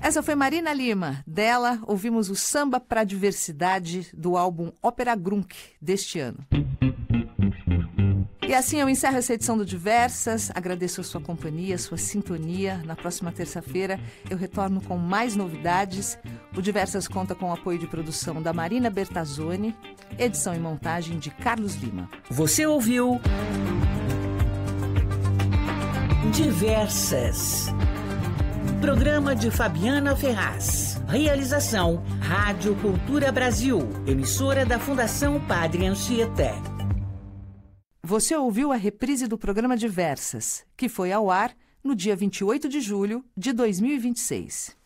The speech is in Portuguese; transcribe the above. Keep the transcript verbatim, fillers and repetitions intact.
Essa foi Marina Lima. Dela, ouvimos o Samba pra Diversidade do álbum Ópera Grunk deste ano. E assim eu encerro essa edição do Diversas. Agradeço a sua companhia, a sua sintonia. Na próxima terça-feira eu retorno com mais novidades. O Diversas conta com o apoio de produção da Marina Bertazzoni, edição e montagem de Carlos Lima. Você ouviu Diversas. Programa de Fabiana Ferraz. Realização Rádio Cultura Brasil, emissora da Fundação Padre Anchieta. Você ouviu a reprise do programa Diversas, que foi ao ar no dia vinte e oito de julho de dois mil e vinte e seis.